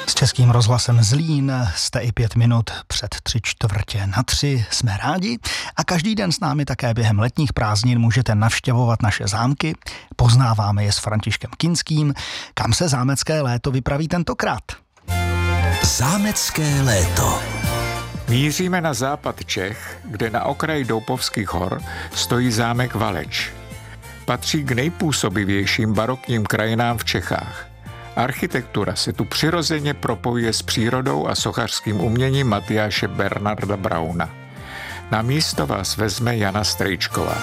S Českým rozhlasem Zlín jste i 5 minut před 3:45. Jsme rádi a každý den s námi také během letních prázdnin můžete navštěvovat naše zámky. Poznáváme je s Františkem Kinským. Kam se zámecké léto vypraví tentokrát? Zámecké léto. Míříme na západ Čech, kde na okraji Doupovských hor stojí zámek Valeč. Patří k nejpůsobivějším barokním krajinám v Čechách. Architektura se tu přirozeně propojuje s přírodou a sochařským uměním Matyáše Bernarda Brauna. Na místo vás vezme Jana Strejčková.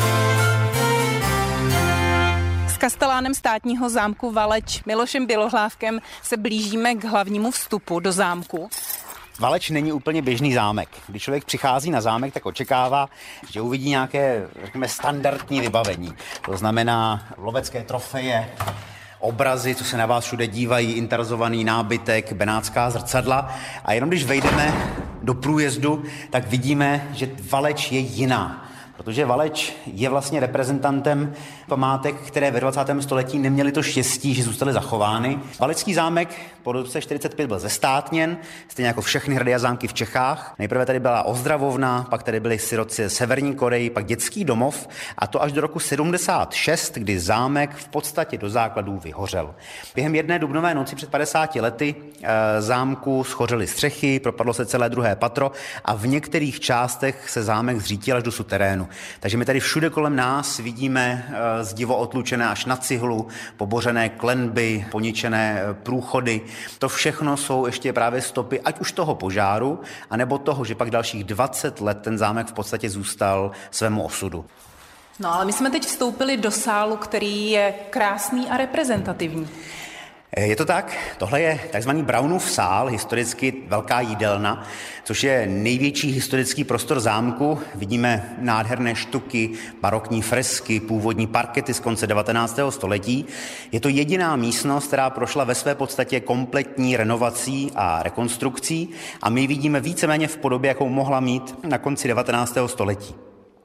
S kastelánem státního zámku Valeč Milošem Bělohlávkem se blížíme k hlavnímu vstupu do zámku. Valeč není úplně běžný zámek. Když člověk přichází na zámek, tak očekává, že uvidí nějaké, řekněme, standardní vybavení. To znamená lovecké trofeje, obrazy, co se na vás všude dívají, interzovaný nábytek, benátská zrcadla. A jenom když vejdeme do průjezdu, tak vidíme, že Valeč je jiná. Protože Valeč je vlastně reprezentantem památek, které ve 20. století neměly to štěstí, že zůstaly zachovány. Valecký zámek po roce 45 byl zestátněn, stejně jako všechny hrady a zámky v Čechách. Nejprve tady byla ozdravovna, pak tady byly sirotci z Severní Koreji, pak dětský domov, a to až do roku 76, kdy zámek v podstatě do základů vyhořel. Během jedné dubnové noci před 50 lety zámku schořely střechy, propadlo se celé druhé patro a v některých částech se zámek zřítil až do suterénu. Takže my tady všude kolem nás vidíme zdivo otlučené až na cihlu, pobořené klenby, poničené průchody. To všechno jsou ještě právě stopy, ať už toho požáru, anebo toho, že pak dalších 20 let ten zámek v podstatě zůstal svému osudu. No ale my jsme teď vstoupili do sálu, který je krásný a reprezentativní. Je to tak, tohle je takzvaný Braunův sál, historicky velká jídelna, což je největší historický prostor zámku. Vidíme nádherné štuky, barokní fresky, původní parkety z konce 19. století. Je to jediná místnost, která prošla ve své podstatě kompletní renovací a rekonstrukcí a my ji vidíme víceméně v podobě, jakou mohla mít na konci 19. století.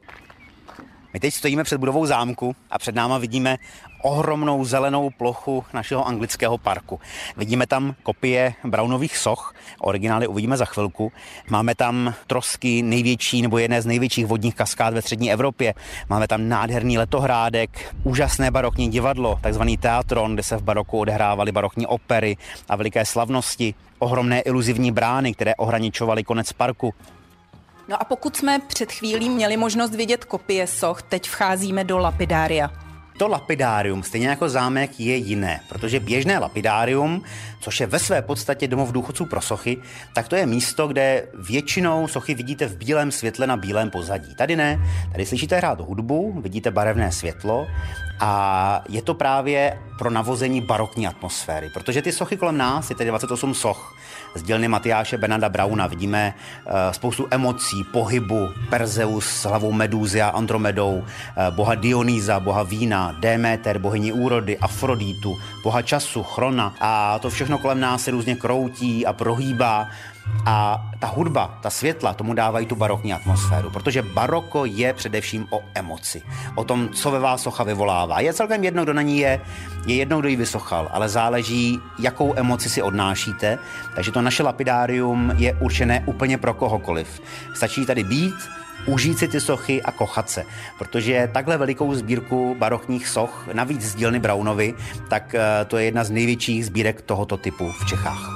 My teď stojíme před budovou zámku a před náma vidíme ohromnou zelenou plochu našeho anglického parku. Vidíme tam kopie Braunových soch, originály uvidíme za chvilku. Máme tam trosky největší nebo jedné z největších vodních kaskád ve střední Evropě. Máme tam nádherný letohrádek, úžasné barokní divadlo, takzvaný teatron, kde se v baroku odehrávaly barokní opery a veliké slavnosti. Ohromné iluzivní brány, které ohraničovaly konec parku. No a pokud jsme před chvílí měli možnost vidět kopie soch, teď vcházíme do lapidária. To lapidárium, stejně jako zámek, je jiné, protože běžné lapidárium, což je ve své podstatě domov důchodců pro sochy, tak to je místo, kde většinou sochy vidíte v bílém světle na bílém pozadí. Tady ne, tady slyšíte hrát hudbu, vidíte barevné světlo a je to právě pro navození barokní atmosféry, protože ty sochy kolem nás, je tady 28 soch z dílny Matyáše Bernarda Brauna. Vidíme spoustu emocí, pohybu, Perzeus s hlavou Medúzy a Andromedou, boha Dionýza, boha vína, Déméter, bohyni úrody, Afrodítu, boha času, Chrona, a to všechno kolem nás se různě kroutí a prohýbá. A ta hudba, ta světla tomu dávají tu barokní atmosféru, protože baroko je především o emoci, o tom, co ve vás socha vyvolává. Je celkem jedno, kdo na ní je jedno, kdo ji vysochal, ale záleží, jakou emoci si odnášíte, takže to naše lapidárium je určené úplně pro kohokoliv. Stačí tady být, užít si ty sochy a kochat se, protože takhle velikou sbírku barokních soch, navíc z dílny Braunovy, tak to je jedna z největších sbírek tohoto typu v Čechách.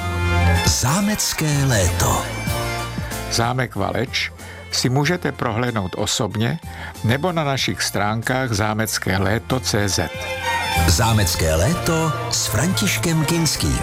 Zámecké léto. Zámek Valeč si můžete prohlédnout osobně nebo na našich stránkách zámeckéléto.cz. Zámecké léto s Františkem Kinským.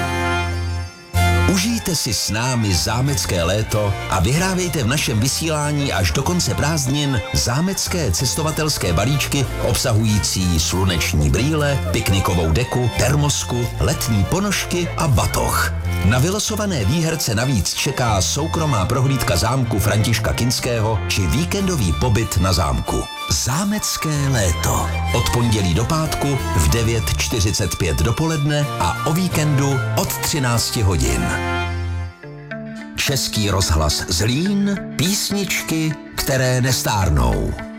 Užijte si s námi zámecké léto a vyhrávejte v našem vysílání až do konce prázdnin zámecké cestovatelské balíčky obsahující sluneční brýle, piknikovou deku, termosku, letní ponožky a batoh. Na vylosované výherce navíc čeká soukromá prohlídka zámku Františka Kinského či víkendový pobyt na zámku. Zámecké léto. Od pondělí do pátku v 9:45 dopoledne a o víkendu od 13 hodin. Český rozhlas Zlín, písničky, které nestárnou.